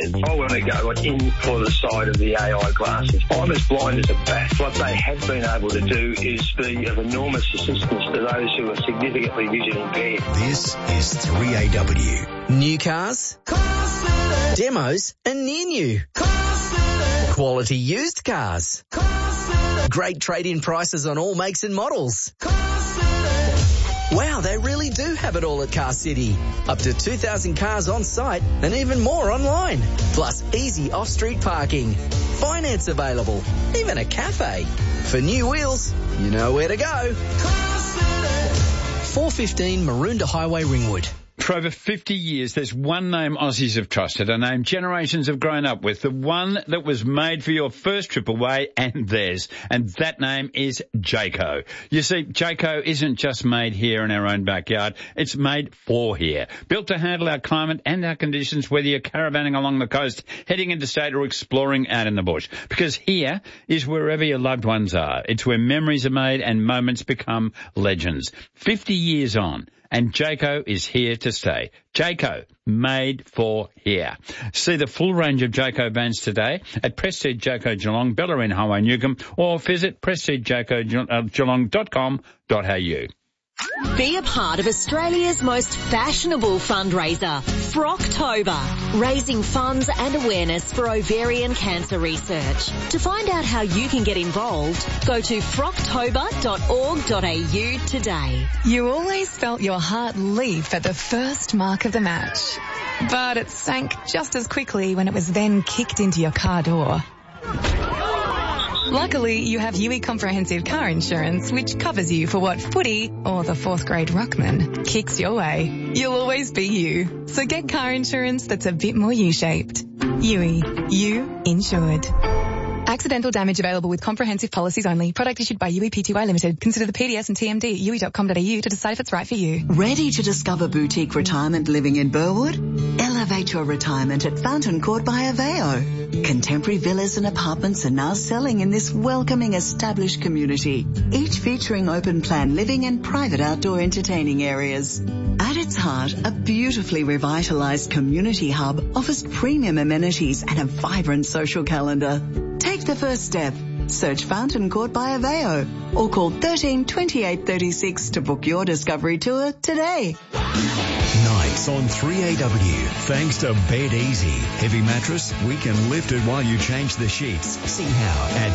I want to go in for the side of the AI glasses. I'm as blind as a bat. What they have been able to do is be of enormous assistance to those who are significantly vision impaired. This is 3AW. New cars, demos and near new. Quality used cars. Great trade-in prices on all makes and models. Wow, they really do have it all at Car City. Up to 2,000 cars on site and even more online. Plus easy off-street parking. Finance available. Even a cafe. For new wheels, you know where to go. 415 Maroondah Highway, Ringwood. For over 50 years, there's one name Aussies have trusted, a name generations have grown up with, the one that was made for your first trip away and theirs, and that name is Jayco. You see, Jayco isn't just made here in our own backyard, it's made for here. Built to handle our climate and our conditions, whether you're caravanning along the coast, heading interstate or exploring out in the bush. Because here is wherever your loved ones are. It's where memories are made and moments become legends. 50 years on. And Jayco is here to stay. Jayco, made for here. See the full range of Jayco vans today at Prestige Jayco Geelong, Bellarine Highway, Newcombe, or visit prestigejaycogeelong.com.au. Be a part of Australia's most fashionable fundraiser, Frocktober, raising funds and awareness for ovarian cancer research. To find out how you can get involved, go to frocktober.org.au today. You always felt your heart leap at the first mark of the match, but it sank just as quickly when it was then kicked into your car door. Luckily, you have UE Comprehensive Car Insurance, which covers you for what footy or the fourth grade ruckman kicks your way. You'll always be you. So get car insurance that's a bit more U-shaped. UE. You insured. Accidental damage available with comprehensive policies only. Product issued by UEPTY Limited. Consider the PDS and TMD at UE.com.au to decide if it's right for you. Ready to discover boutique retirement living in Burwood? Elevate your retirement at Fountain Court by Aveo. Contemporary villas and apartments are now selling in this welcoming established community, each featuring open plan living and private outdoor entertaining areas. At its heart, a beautifully revitalised community hub offers premium amenities and a vibrant social calendar. Take the first step. Search Fountain Court by Aveo or call 13 28 36 to book your discovery tour today. Nights on 3AW. Thanks to Bed Easy. Heavy mattress, we can lift it while you change the sheets. See how at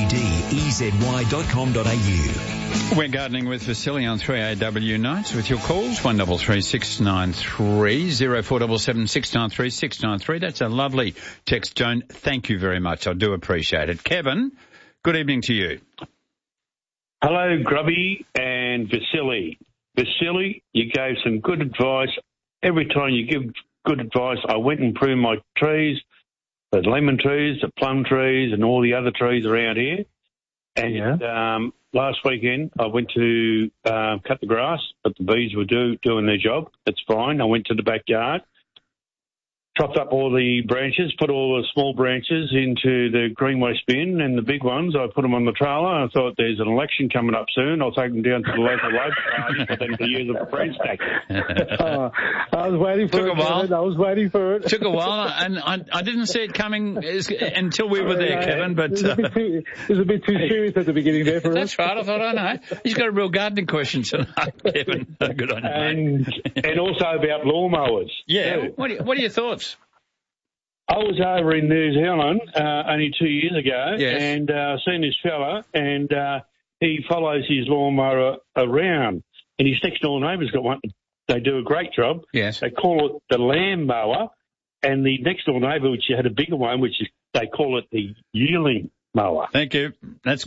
bedezy.com.au. We're gardening with Vasily on 3AW nights with your calls, 133 693 0477 693 693. That's a lovely text, Joan. Thank you very much. I do appreciate it. Kevin, good evening to you. Hello, Grubby and Vasily. Vasily, you gave some good advice. Every time you give good advice, I went and pruned my trees, the lemon trees, the plum trees, and all the other trees around here. And last weekend, I went to cut the grass, but the bees were doing their job. That's fine. I went to the backyard, chopped up all the branches, put all the small branches into the green waste bin, and the big ones, I put them on the trailer. I thought there's an election coming up soon. I'll take them down to the local Labor Party for them to use them for friends tax. I was waiting for it. I was waiting for it. Took a while, and I didn't see it coming until we were there, Kevin. But it was a bit too serious at the beginning there for us. That's right. I thought, I know. He's got a real gardening question tonight, Kevin. Good on you. And also about lawnmowers. Yeah. What are your thoughts? I was over in New Zealand only 2 years ago, and seen this fella, and he follows his lawnmower around, and his next door neighbour's got one. They do a great job. Yes. They call it the lamb mower, and the next door neighbour, which had a bigger one, which is they call it the yearling mower. Thank you. That's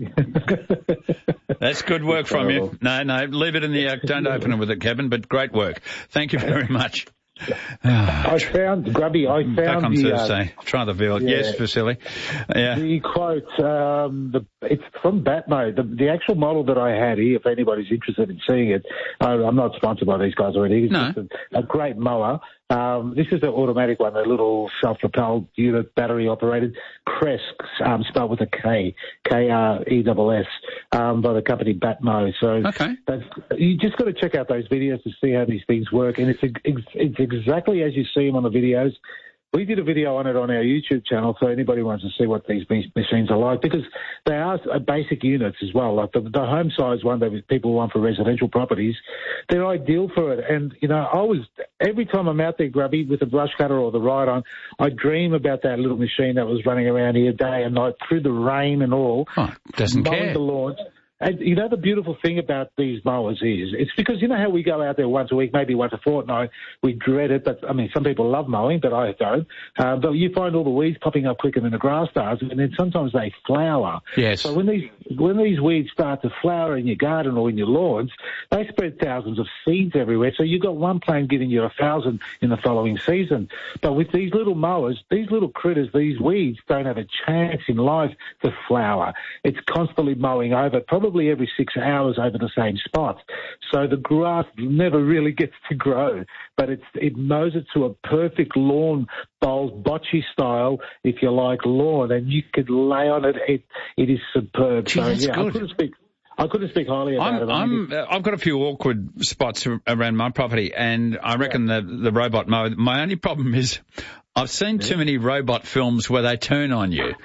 good work from you. No, leave it in the don't open it with it, Kevin, but great work. Thank you very much. I found Grubby. Back on Thursday. Try the veal. Yeah. Yes, Vasily. Yeah. The quote, it's from Batmo. The actual model that I had here, if anybody's interested in seeing it, I'm not sponsored by these guys already. It's just a great mower. This is the automatic one, a little self-propelled unit, battery-operated, Crest, spelled with a K, Kress, by the company Batmo. So you just got to check out those videos to see how these things work, and it's exactly as you see them on the videos. We did a video on it on our YouTube channel, so anybody wants to see what these machines are like, because they are basic units as well. Like the home size one that people want for residential properties, they're ideal for it. And, you know, every time I'm out there, Grubby, with the brush cutter or the ride on, I dream about that little machine that was running around here day and night through the rain and all. Oh, doesn't care. The lawns. And you know the beautiful thing about these mowers is, it's because you know how we go out there once a week, maybe once a fortnight, we dread it, but I mean, some people love mowing, but I don't. But you find all the weeds popping up quicker than the grass does, and then sometimes they flower. Yes. So when these weeds start to flower in your garden or in your lawns, they spread thousands of seeds everywhere. So you've got one plant giving you 1,000 in the following season. But with these little mowers, these little critters, these weeds don't have a chance in life to flower. It's constantly mowing over, probably every 6 hours over the same spot. So the grass never really gets to grow, but it mows it to a perfect lawn bowl, bocce style, if you like, lawn, and you could lay on it. It is superb. Gee, that's good. I couldn't speak highly about it. I've got a few awkward spots around my property, and I reckon the robot mower. My only problem is I've seen too many robot films where they turn on you.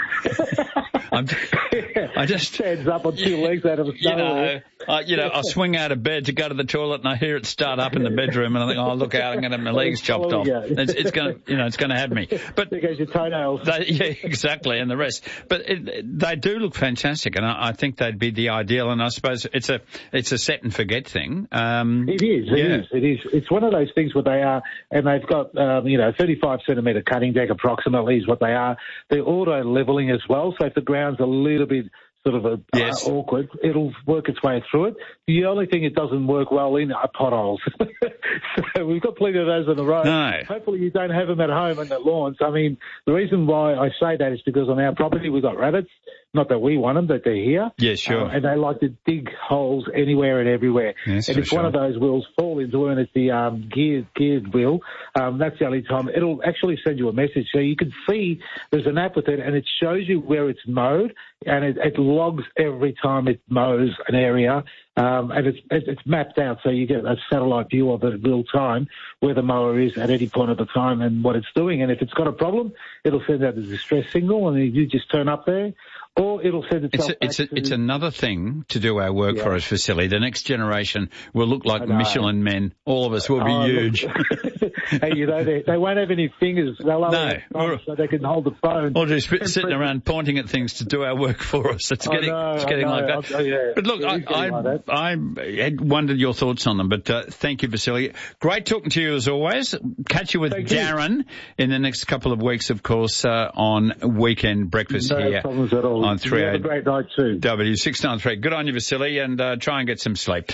I just stands up on two legs out of a I swing out of bed to go to the toilet and I hear it start up in the bedroom and I think, oh, look out, I'm going to have my legs chopped off. It's going to have me. But there goes your toenails. Yeah, exactly, and the rest. But they do look fantastic, and I think they'd be the ideal. And I suppose it's a set and forget thing. It is. It's one of those things where they are, and they've got 35 centimetre cutting deck approximately is what they are. They're auto levelling as well, so if the ground's a little bit sort of awkward, it'll work its way through it. The only thing it doesn't work well in are potholes. So we've got plenty of those on the road. No. Hopefully you don't have them at home in the lawns. I mean, the reason why I say that is because on our property we've got rabbits. Not that we want them, but they're here. Yeah, sure. And they like to dig holes anywhere and everywhere. Yes, and if one of those wheels fall into it, and it's the geared wheel, that's the only time. It'll actually send you a message. So you can see there's an app with it, and it shows you where it's mowed, and it logs every time it mows an area. And it's mapped out, so you get a satellite view of it at real time where the mower is at any point of the time and what it's doing. And if it's got a problem, it'll send out a distress signal, and you just turn up there. Or it'll send itself It's another thing to do our work for us, Vasily. The next generation will look like Michelin men. All of us will be huge. Hey, they won't have any fingers. They'll have so they can hold the phone. Or just sitting around pointing at things to do our work for us. It's getting like that. But look, I had wondered your thoughts on them, but thank you, Vasily. Great talking to you as always. Catch you with Darren in the next couple of weeks, of course, on Weekend Breakfast here. No problems at all. On 3 have a great night too. W693. Good on you, Vasily, and try and get some sleep.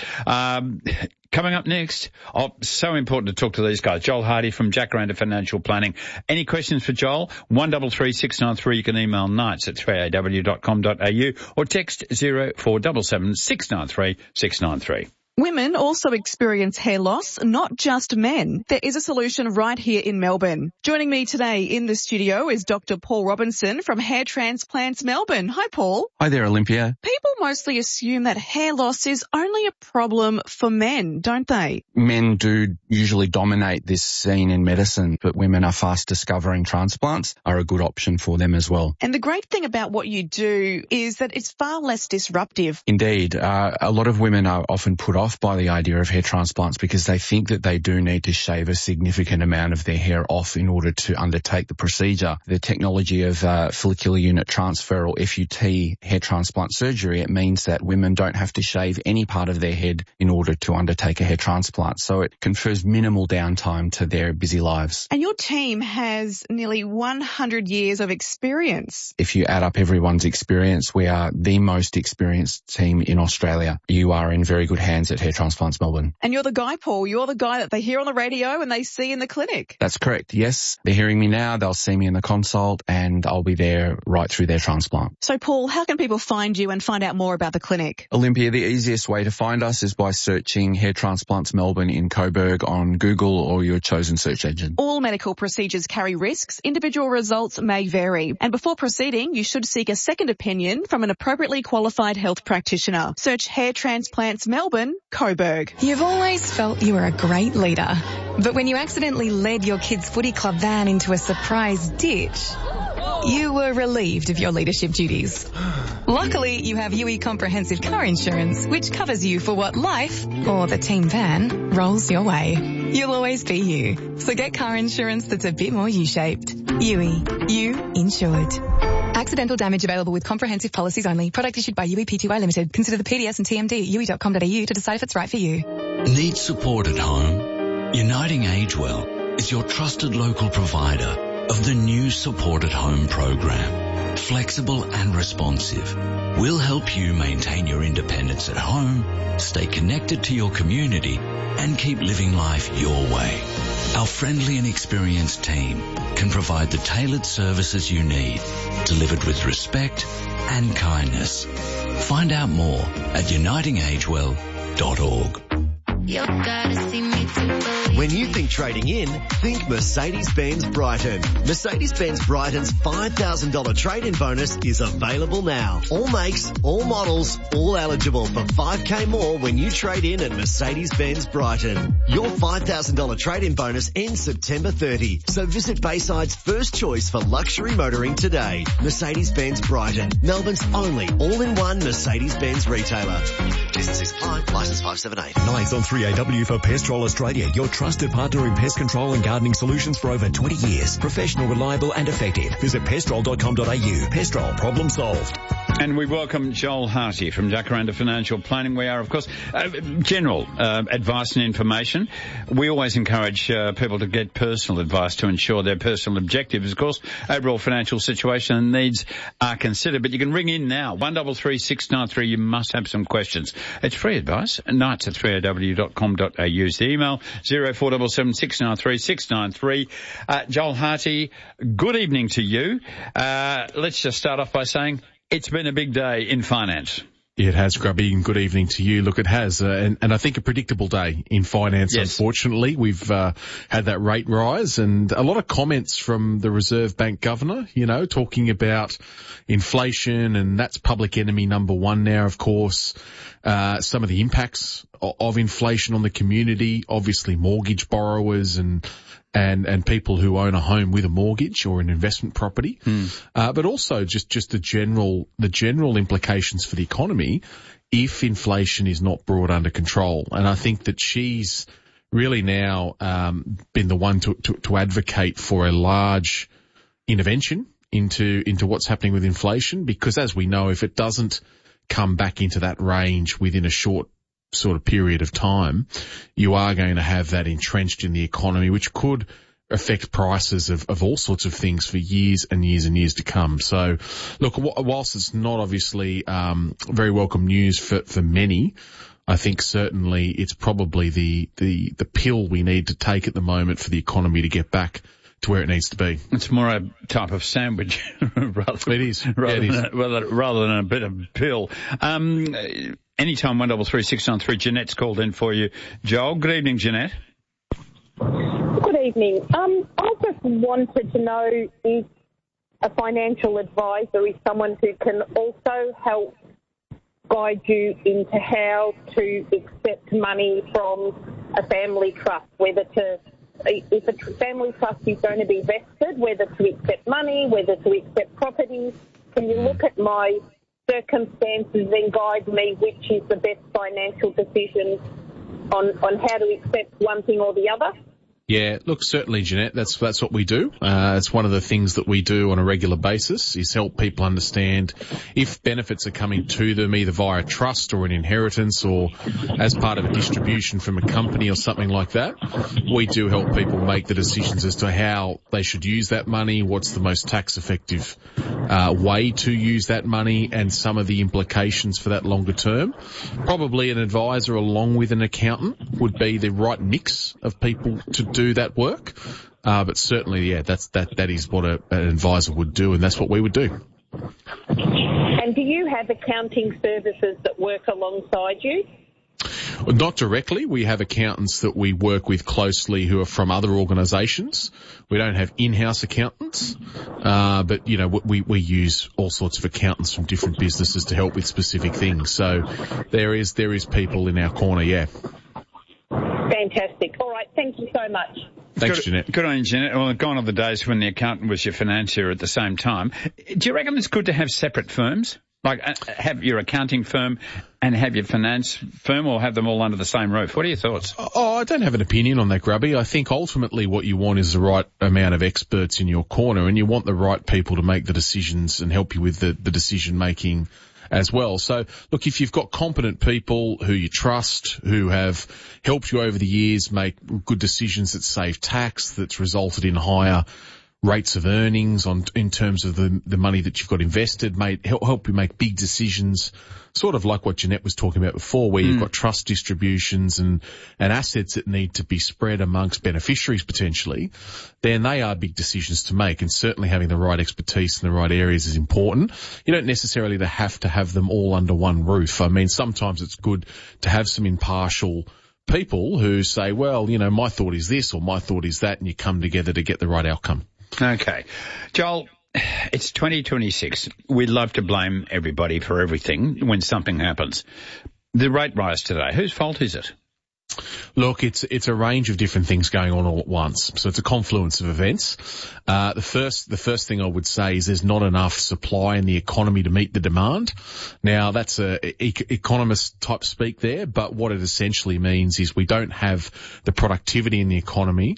Coming up next, so important to talk to these guys. Joel Hardy from Jacaranda Financial Planning. Any questions for Joel? 133693. You can email nights@3aw.com.au or text 0477 693 693. Women also experience hair loss, not just men. There is a solution right here in Melbourne. Joining me today in the studio is Dr. Paul Robinson from Hair Transplants Melbourne. Hi, Paul. Hi there, Olympia. People mostly assume that hair loss is only a problem for men, don't they? Men do usually dominate this scene in medicine, but women are fast discovering transplants are a good option for them as well. And the great thing about what you do is that it's far less disruptive. Indeed. A lot of women are often put off by the idea of hair transplants because they think that they do need to shave a significant amount of their hair off in order to undertake the procedure. The technology of follicular unit transfer, or FUT, hair transplant surgery, it means that women don't have to shave any part of their head in order to undertake a hair transplant. So it confers minimal downtime to their busy lives. And your team has nearly 100 years of experience. If you add up everyone's experience, we are the most experienced team in Australia. You are in very good hands at Hair Transplants Melbourne. And you're the guy, Paul. You're the guy that they hear on the radio and they see in the clinic. That's correct, yes. They're hearing me now, they'll see me in the consult, and I'll be there right through their transplant. So, Paul, how can people find you and find out more about the clinic? Olympia, the easiest way to find us is by searching Hair Transplants Melbourne in Coburg on Google or your chosen search engine. All medical procedures carry risks. Individual results may vary. And before proceeding, you should seek a second opinion from an appropriately qualified health practitioner. Search Hair Transplants Melbourne, Coburg. You've always felt you were a great leader. But when you accidentally led your kid's footy club van into a surprise ditch, you were relieved of your leadership duties. Luckily, you have UE Comprehensive Car Insurance, which covers you for what life, or the team van, rolls your way. You'll always be you. So get car insurance that's a bit more U-shaped. UE. You insured. Accidental damage available with comprehensive policies only. Product issued by UE Pty Limited. Consider the PDS and TMD at UE.com.au to decide if it's right for you. Need support at home? Uniting Agewell is your trusted local provider of the new Support at Home program. Flexible and responsive. We'll help you maintain your independence at home, stay connected to your community, and keep living life your way. Our friendly and experienced team can provide the tailored services you need, delivered with respect and kindness. Find out more at unitingagewell.org. When you think trading in, think Mercedes-Benz Brighton. Mercedes-Benz Brighton's $5,000 trade-in bonus is available now. All makes, all models, all eligible for $5,000 more when you trade in at Mercedes-Benz Brighton. Your $5,000 trade-in bonus ends September 30, so visit Bayside's first choice for luxury motoring today. Mercedes-Benz Brighton, Melbourne's only all-in-one Mercedes-Benz retailer. T&Cs apply, licence 578. Nice on 3AW for Pestrol Australia, your trusted partner in pest control and gardening solutions for over 20 years. Professional, reliable and effective. Visit pestrol.com.au. Pestrol, problem solved. And we welcome Joel Harty from Jacaranda Financial Planning. We are, of course, general advice and information. We always encourage people to get personal advice to ensure their personal objectives. Of course, overall financial situation and needs are considered. But you can ring in now, 133693. You must have some questions. It's free advice. Nights at 3aw.com.au is the email, 0477 693 693. Joel Harty, good evening to you. Let's just start off by saying it's been a big day in finance. It has, Grubby, and good evening to you. Look, it has, and I think a predictable day in finance, yes. Unfortunately. We've had that rate rise and a lot of comments from the Reserve Bank governor, talking about inflation, and that's public enemy number one now, of course. Some of the impacts of inflation on the community, obviously mortgage borrowers and people who own a home with a mortgage or an investment property, but also just the general implications for the economy if inflation is not brought under control. And I think that she's really now been the one to advocate for a large intervention into what's happening with inflation, because as we know, if it doesn't come back into that range within a short sort of period of time, you are going to have that entrenched in the economy, which could affect prices of all sorts of things for years and years and years to come. So, look, whilst it's not obviously very welcome news for many, I think certainly it's probably the pill we need to take at the moment for the economy to get back to where it needs to be. It's more a type of sandwich rather than a bit of pill. Anytime 133693, Jeanette's called in for you. Joel, good evening, Jeanette. Good evening. I just wanted to know if a financial advisor is someone who can also help guide you into how to accept money from a family trust, if a family trust is going to be vested, whether to accept money, whether to accept property. Can you look at my circumstances and guide me which is the best financial decision on how to accept one thing or the other? Yeah, look, certainly, Jeanette, that's what we do. It's one of the things that we do on a regular basis, is help people understand if benefits are coming to them either via trust or an inheritance or as part of a distribution from a company or something like that. We do help people make the decisions as to how they should use that money, what's the most tax effective way to use that money, and some of the implications for that longer term. Probably an advisor along with an accountant would be the right mix of people to do that work. But certainly, yeah, that is what an advisor would do, and that's what we would do. And do you have accounting services that work alongside you? Not directly. We have accountants that we work with closely who are from other organisations. We don't have in-house accountants, but we use all sorts of accountants from different businesses to help with specific things. So there is people in our corner, yeah. Fantastic. All right, thank you so so much. Thanks, Jeanette. Good on you, Jeanette. Well, gone are the days when the accountant was your financier at the same time. Do you reckon it's good to have separate firms? Like have your accounting firm and have your finance firm, or have them all under the same roof? What are your thoughts? Oh, I don't have an opinion on that, Grubby. I think ultimately what you want is the right amount of experts in your corner, and you want the right people to make the decisions and help you with the decision making as well. So, look, if you've got competent people who you trust, who have helped you over the years make good decisions that save tax, that's resulted in higher rates of earnings in terms of the money that you've got invested, help you make big decisions, sort of like what Jeanette was talking about before, where you've got trust distributions and assets that need to be spread amongst beneficiaries potentially, then they are big decisions to make, and certainly having the right expertise in the right areas is important. You don't necessarily have to have them all under one roof. I mean, sometimes it's good to have some impartial people who say, well, you know, my thought is this or my thought is that, and you come together to get the right outcome. Okay. Joel, it's 2026. We love to blame everybody for everything when something happens. The rate rise today, whose fault is it? Look, it's a range of different things going on all at once. So it's a confluence of events. The first thing I would say is there's not enough supply in the economy to meet the demand. Now that's economist type speak there, but what it essentially means is we don't have the productivity in the economy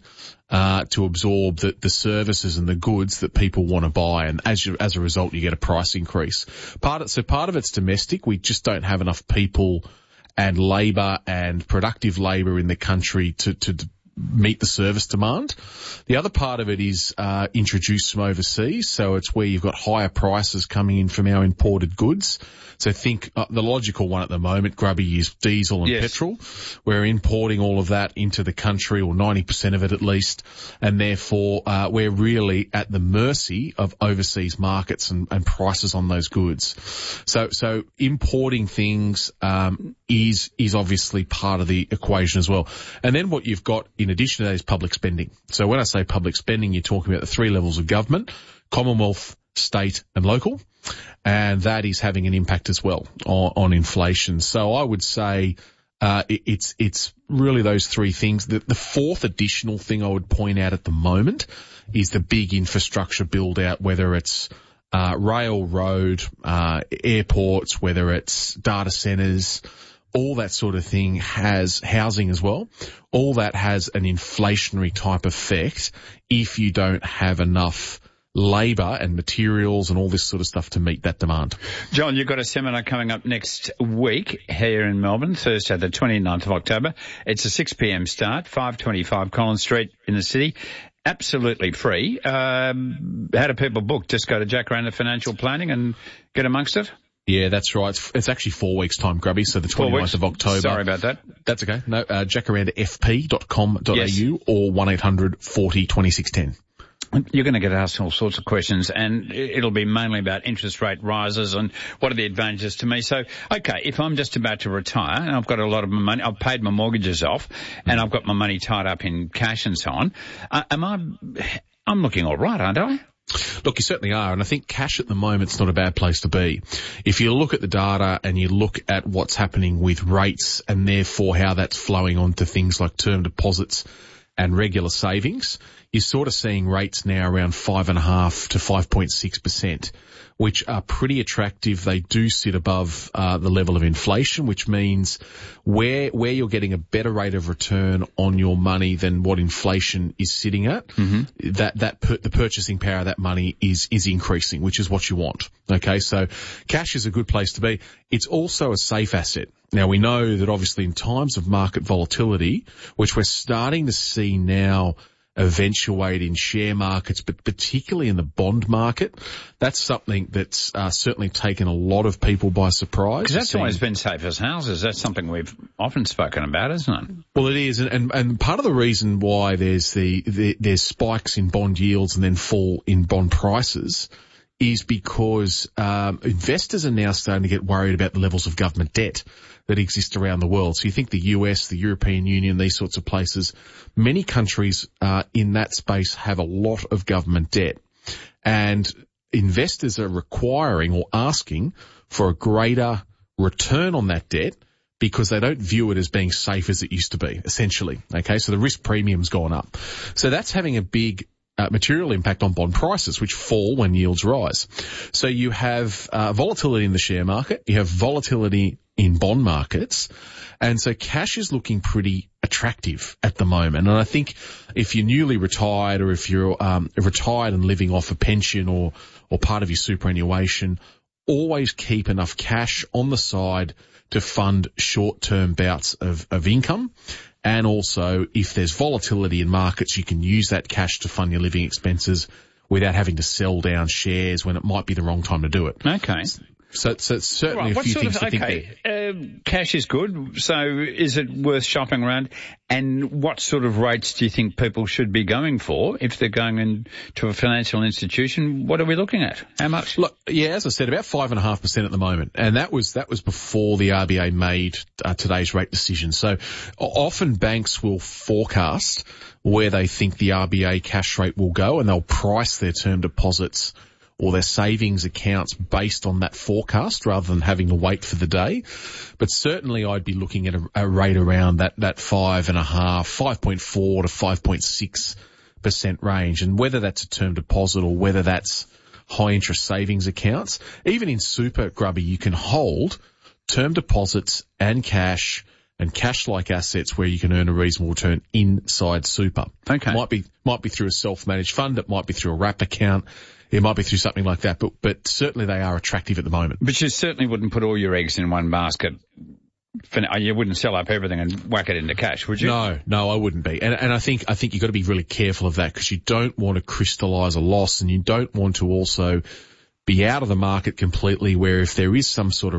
to absorb the services and the goods that people want to buy, and as a result you get a price increase. Part of it's domestic. We just don't have enough people and labour and productive labour in the country to meet the service demand. The other part of it is introduced from overseas, so it's where you've got higher prices coming in from our imported goods. So think the logical one at the moment, Grubby, is diesel and petrol. We're importing all of that into the country, or 90% of it at least, and therefore we're really at the mercy of overseas markets and prices on those goods. So importing things is obviously part of the equation as well. And then what you've got in addition to that is public spending. So when I say public spending, you're talking about the three levels of government: Commonwealth, state and local. And that is having an impact as well on inflation. So I would say it's really those three things. The fourth additional thing I would point out at the moment is the big infrastructure build out, whether it's rail, road, airports, whether it's data centres, all that sort of thing, has housing as well. All that has an inflationary type effect if you don't have enough labour and materials and all this sort of stuff to meet that demand. John, you've got a seminar coming up next week here in Melbourne, Thursday the 29th of October. It's a 6 p.m. start, 525 Collins Street in the city. Absolutely free. How do people book? Just go to Jacaranda Financial Planning and get amongst it? Yeah, that's right. It's actually 4 weeks' time, Grubby, so the 29th of October. Sorry about that. That's okay. No, jacarandafp.com.au or 1800 40 2610. You're going to get asked all sorts of questions, and it'll be mainly about interest rate rises and what are the advantages to me. So, okay, if I'm just about to retire and I've got a lot of my money, I've paid my mortgages off, and I've got my money tied up in cash and so on, I'm looking all right, aren't I? Look, you certainly are, and I think cash at the moment's not a bad place to be. If you look at the data and you look at what's happening with rates and therefore how that's flowing on to things like term deposits and regular savings, you're sort of seeing rates now around 5.5% to 5.6%, which are pretty attractive. They do sit above the level of inflation, which means where you're getting a better rate of return on your money than what inflation is sitting at, the purchasing power of that money is increasing, which is what you want. Okay, so cash is a good place to be. It's also a safe asset. Now, we know that obviously in times of market volatility, which we're starting to see now eventuate in share markets, but particularly in the bond market, that's something that's certainly taken a lot of people by surprise. Because that's always been safe as houses. That's something we've often spoken about, isn't it? Well, it is, and part of the reason why there's there's spikes in bond yields and then fall in bond prices is because investors are now starting to get worried about the levels of government debt that exist around the world. So you think the US, the European Union, these sorts of places, many countries in that space have a lot of government debt. And investors are requiring or asking for a greater return on that debt because they don't view it as being safe as it used to be, essentially. Okay, so the risk premium's gone up. So that's having a big material impact on bond prices, which fall when yields rise. So you have volatility in the share market, you have volatility in bond markets, and so cash is looking pretty attractive at the moment. And I think if you're newly retired, or if you're retired and living off a pension or part of your superannuation, always keep enough cash on the side to fund short-term bouts of income. And also, if there's volatility in markets, you can use that cash to fund your living expenses without having to sell down shares when it might be the wrong time to do it. Okay. So it's certainly a few things to think there. Cash is good, so is it worth shopping around? And what sort of rates do you think people should be going for if they're going into a financial institution? What are we looking at? How much? Look, yeah, as I said, about 5.5% at the moment, and that was before the RBA made today's rate decision. So often banks will forecast where they think the RBA cash rate will go, and they'll price their term deposits or their savings accounts based on that forecast rather than having to wait for the day. But certainly I'd be looking at a rate around that 5.5%, 5.4 to 5.6% range. And whether that's a term deposit or whether that's high interest savings accounts, even in super, Grubby, you can hold term deposits and cash-like assets where you can earn a reasonable return inside super. Okay. Might be through a self-managed fund. It might be through a wrap account. It might be through something like that, but certainly they are attractive at the moment. But you certainly wouldn't put all your eggs in one basket. You wouldn't sell up everything and whack it into cash, would you? No, I wouldn't be. And I think you've got to be really careful of that, because you don't want to crystallise a loss, and you don't want to also be out of the market completely, where if there is some sort of